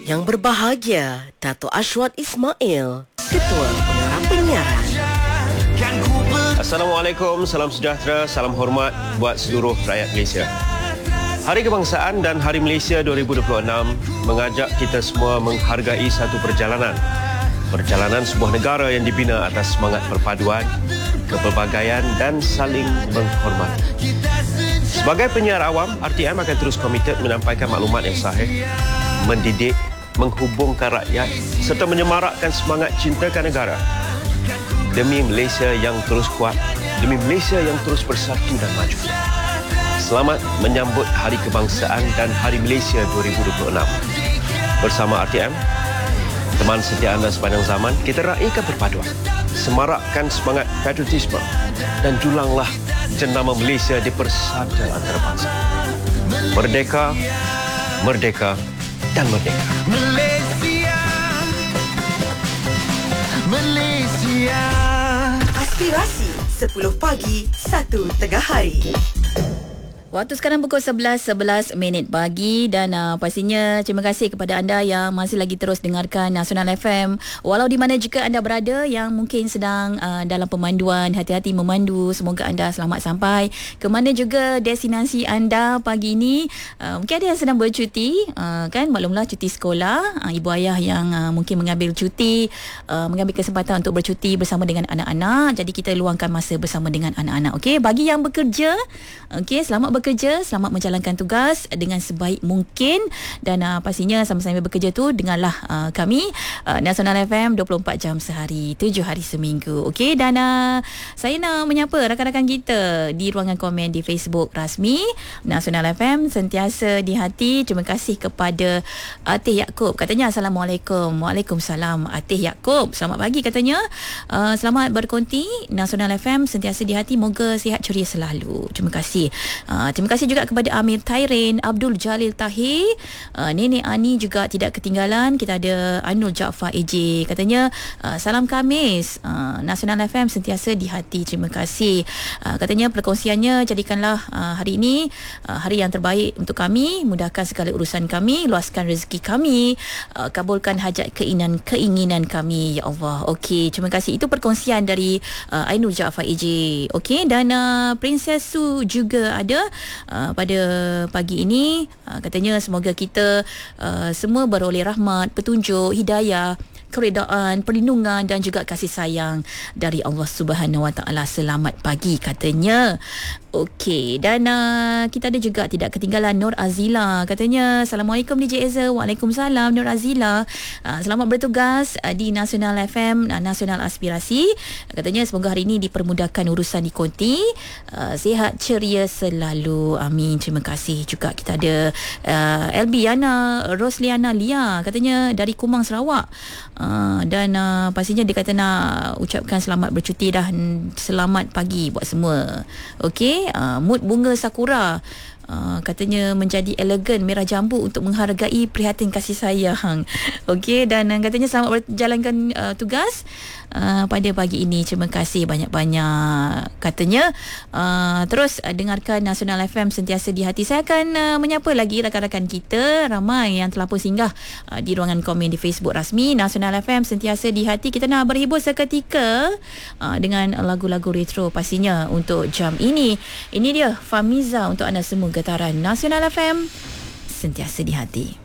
Yang berbahagia, Dato' Ashwat Ismail, Ketua Pengarah Penyiaran. Assalamualaikum, salam sejahtera, salam hormat buat seluruh rakyat Malaysia. Hari Kebangsaan dan Hari Malaysia 2026 mengajak kita semua menghargai satu perjalanan. Perjalanan sebuah negara yang dibina atas semangat perpaduan, kepelbagaian dan saling menghormati. Sebagai penyiar awam, RTM akan terus komited menyampaikan maklumat yang sahih, mendidik, menghubungkan rakyat serta menyemarakkan semangat cintakan negara demi Malaysia yang terus kuat, demi Malaysia yang terus bersatu dan maju. Selamat menyambut Hari Kebangsaan dan Hari Malaysia 2026. Bersama RTM, teman setia anda sepanjang zaman, kita raikan perpaduan, semarakkan semangat patriotisme dan julanglah jenama Malaysia di persada antarabangsa. Merdeka, merdeka dan merdeka. Malaysia, Malaysia. Aspirasi 10 pagi, 1 tengah hari. Waktu sekarang pukul 11 pagi dan pastinya terima kasih kepada anda yang masih lagi terus dengarkan Nasional FM. Walau di mana jika anda berada yang mungkin sedang dalam pemanduan, hati-hati memandu. Semoga anda selamat sampai ke mana juga destinasi anda pagi ini. Mungkin ada yang sedang bercuti, kan, maklumlah cuti sekolah. Ibu ayah yang mungkin mengambil cuti, mengambil kesempatan untuk bercuti bersama dengan anak-anak. Jadi kita luangkan masa bersama dengan anak-anak. Okey, bagi yang bekerja, okey, selamat bekerja, selamat menjalankan tugas dengan sebaik mungkin dan pastinya sama-sama bekerja tu dengarlah kami Nasional FM 24 jam sehari, 7 hari seminggu. Okey, dan saya nak menyapa rakan-rakan kita di ruangan komen di Facebook rasmi Nasional FM, sentiasa di hati. Terima kasih kepada Atih Yaakob, katanya Assalamualaikum. Waalaikumsalam Atih Yaakob, selamat pagi katanya. Selamat berkonti Nasional FM, sentiasa di hati, moga sihat ceria selalu. Terima kasih. Terima kasih juga kepada Amir Tairin, Abdul Jalil Tahir, Nenek Ani juga tidak ketinggalan. Kita ada Ainul Jaafar AJ, katanya salam Khamis, Nasional FM sentiasa di hati. Terima kasih. Katanya perkongsiannya, jadikanlah hari ini hari yang terbaik untuk kami, mudahkan segala urusan kami, luaskan rezeki kami, kabulkan hajat keinginan kami, ya Allah. Okey, terima kasih. Itu perkongsian dari Ainul Jaafar AJ. Okey, dan Princess Su juga ada pada pagi ini. Katanya semoga kita semua beroleh rahmat, petunjuk, hidayah, keredaan, perlindungan dan juga kasih sayang dari Allah Subhanahu Wa Taala. Selamat pagi katanya. Okey, dan kita ada juga tidak ketinggalan Nur Azila, katanya Assalamualaikum DJ Eza. Waalaikumsalam Nur Azila. Selamat bertugas di Nasional FM, Nasional Aspirasi. Katanya semoga hari ini dipermudahkan urusan di konti, sihat ceria selalu, amin. Terima kasih. Juga kita ada LB Yana Rosliana Lia, katanya dari Kumang Sarawak. Dan pastinya dia kata nak ucapkan selamat bercuti dah, selamat pagi buat semua. Okey, mood bunga sakura katanya menjadi elegan merah jambu untuk menghargai prihatin kasih sayang. Okey, dan katanya selamat berjalankan tugas pada pagi ini. Terima kasih banyak-banyak katanya. Terus dengarkan Nasional FM sentiasa di hati. Saya akan menyapa lagi rakan-rakan kita ramai yang telah pun singgah di ruangan komen di Facebook rasmi Nasional FM sentiasa di hati. Kita nak berhibur seketika dengan lagu-lagu retro pastinya untuk jam ini. Ini dia Famiza untuk anda semua, getaran Nasional FM sentiasa di hati.